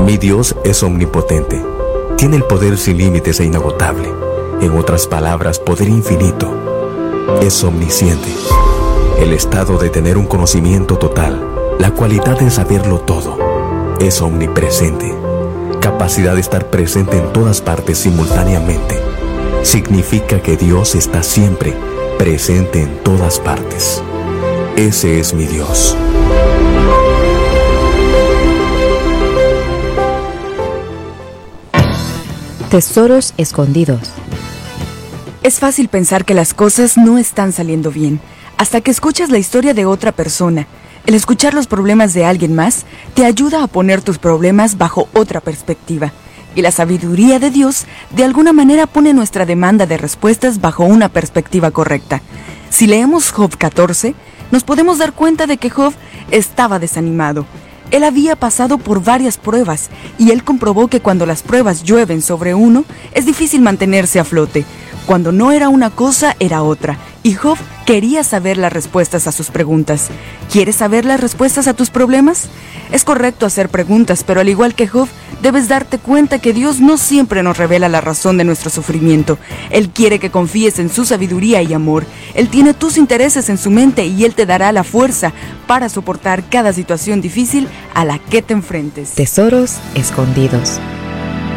Mi Dios es omnipotente. Tiene el poder sin límites e inagotable. En otras palabras, poder infinito. Es omnisciente. El estado de tener un conocimiento total, la cualidad de saberlo todo. Es omnipresente. Capacidad de estar presente en todas partes simultáneamente. Significa que Dios está siempre presente en todas partes. Ese es mi Dios. Tesoros escondidos. Es fácil pensar que las cosas no están saliendo bien, hasta que escuchas la historia de otra persona. El escuchar los problemas de alguien más te ayuda a poner tus problemas bajo otra perspectiva. Y la sabiduría de Dios, de alguna manera, pone nuestra demanda de respuestas bajo una perspectiva correcta. Si leemos Job 14, nos podemos dar cuenta de que Job estaba desanimado. Él había pasado por varias pruebas, y él comprobó que cuando las pruebas llueven sobre uno, es difícil mantenerse a flote. Cuando no era una cosa, era otra. Y Job quería saber las respuestas a sus preguntas. ¿Quieres saber las respuestas a tus problemas? Es correcto hacer preguntas, pero al igual que Job, debes darte cuenta que Dios no siempre nos revela la razón de nuestro sufrimiento. Él quiere que confíes en su sabiduría y amor. Él tiene tus intereses en su mente y Él te dará la fuerza para soportar cada situación difícil a la que te enfrentes. Tesoros escondidos.